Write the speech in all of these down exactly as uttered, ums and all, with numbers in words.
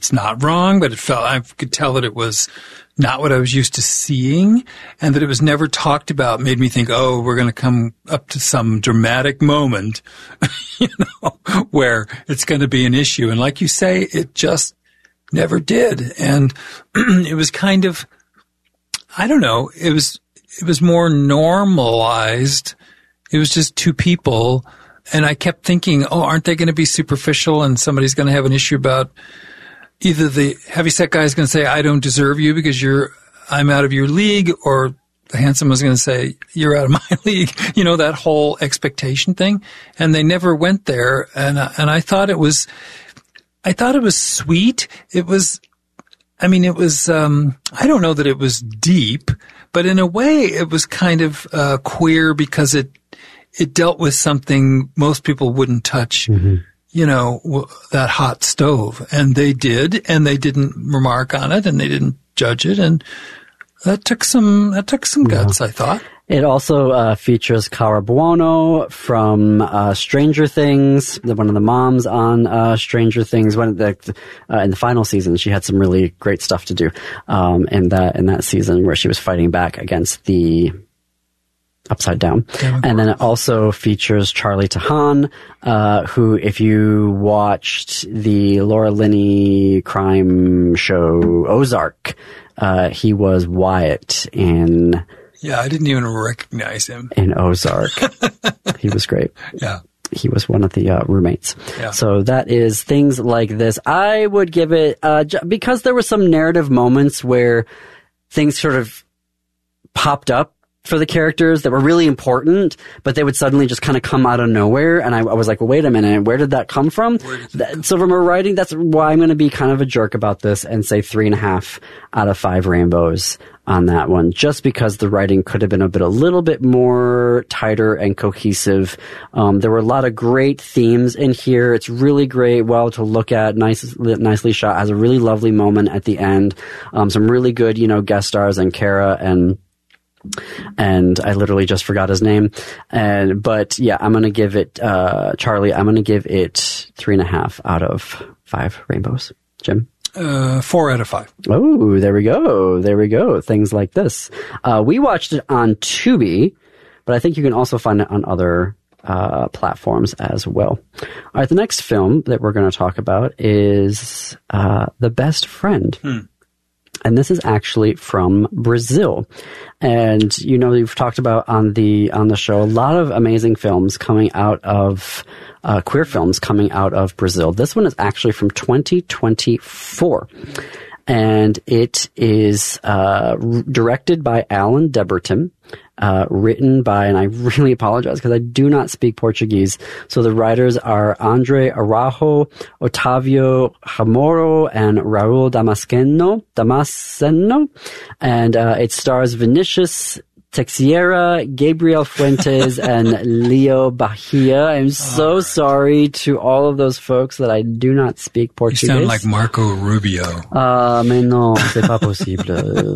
it's not wrong, but it felt, I could tell that it was not what I was used to seeing, and that it was never talked about made me think, oh, we're going to come up to some dramatic moment, you know, where it's going to be an issue. And like you say, it just never did. And it was kind of, I don't know, it was, it was more normalized. It was just two people. And I kept thinking, oh, aren't they going to be superficial and somebody's going to have an issue about either the heavyset guy is going to say, I don't deserve you because you're, I'm out of your league, or the handsome was going to say, you're out of my league. You know, that whole expectation thing. And they never went there. And, and I thought it was, I thought it was sweet. It was, I mean, it was, um, I don't know that it was deep, but in a way it was kind of, uh, queer because it, it dealt with something most people wouldn't touch. Mm-hmm. You know, w- that hot stove. And they did, and they didn't remark on it, and they didn't judge it. And that took some, that took some guts, yeah. I thought. It also uh, features Cara Buono from uh, Stranger Things, one of the moms on uh, Stranger Things. One of the, uh, in the final season, she had some really great stuff to do um, in that in that season where she was fighting back against the Upside Down. And then it also features Charlie Tahan, uh, who, if you watched the Laura Linney crime show Ozark, uh, he was Wyatt in... Yeah, I didn't even recognize him. In Ozark. He was great. Yeah. He was one of the uh, roommates. Yeah. So that is things like this. I would give it, uh, j- because there were some narrative moments where things sort of popped up for the characters that were really important, but they would suddenly just kind of come out of nowhere. And I, I was like, well, wait a minute, where did that come from? That, so from a writing, that's why I'm going to be kind of a jerk about this and say three and a half out of five rainbows on that one, just because the writing could have been a bit, a little bit more tighter and cohesive. Um, there were a lot of great themes in here. It's really great, well to look at, nice, nicely shot, has a really lovely moment at the end. Um, some really good, you know, guest stars and Cara and and I literally just forgot his name. And, but yeah, I'm going to give it, uh, Charlie, I'm going to give it three and a half out of five rainbows. Jim? Uh, four out of five. Oh, there we go. There we go. Things like this. Uh, we watched it on Tubi, but I think you can also find it on other, uh, platforms as well. All right. The next film that we're going to talk about is, uh, The Best Friend. Hmm. And this is actually from Brazil. And, you know, we've talked about on the, on the show, a lot of amazing films coming out of, uh, queer films coming out of Brazil. This one is actually from twenty twenty-four. And it is, uh, r- directed by Alan Deberton, uh, written by, and I really apologize because I do not speak Portuguese. So the writers are Andre Araujo, Otávio Ramoro, and Raul Damasceno, Damasceno. And, uh, it stars Vinicius Teixeira, Gabriel Fuentes, and Leo Bahia. I'm so right. sorry to all of those folks that I do not speak Portuguese. You sound like Marco Rubio. Ah, uh, mais non, c'est pas possible.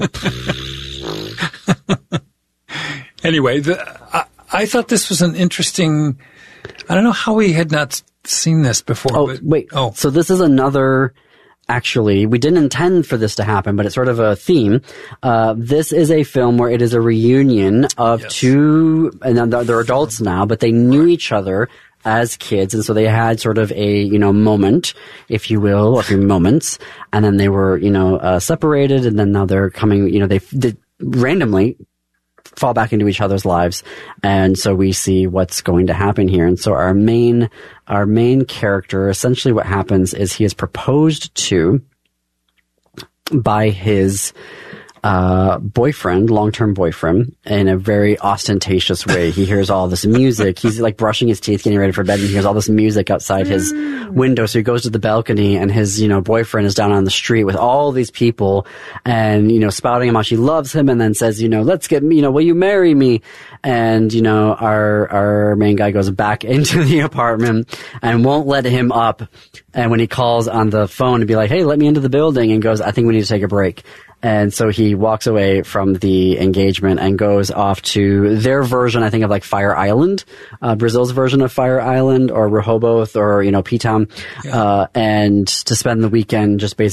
Anyway, the, I, I thought this was an interesting, I don't know how we had not seen this before. Oh, but, wait. Oh, so this is another... Actually, we didn't intend for this to happen, but it's sort of a theme. Uh, this is a film where it is a reunion of yes. two, and they're adults now, but they knew right. each other as kids, and so they had sort of a, you know, moment, if you will, or a few moments, and then they were, you know, uh, separated, and then now they're coming, you know, they did randomly fall back into each other's lives. And so we see what's going to happen here. And so our main, our main character, essentially what happens is he is proposed to by his, uh, boyfriend, long-term boyfriend, in a very ostentatious way. He hears all this music. He's like brushing his teeth, getting ready for bed, and he hears all this music outside his window. So he goes to the balcony, and his, you know, boyfriend is down on the street with all these people and, you know, spouting him how she loves him, and then says, you know, let's get, you know, will you marry me? And, you know, our, our main guy goes back into the apartment and won't let him up. And when he calls on the phone to be like, hey, let me into the building, and goes, I think we need to take a break. And so he walks away from the engagement and goes off to their version, I think, of like Fire Island, uh, Brazil's version of Fire Island, or Rehoboth, or, you know, P-Town, yeah. uh, and to spend the weekend just basically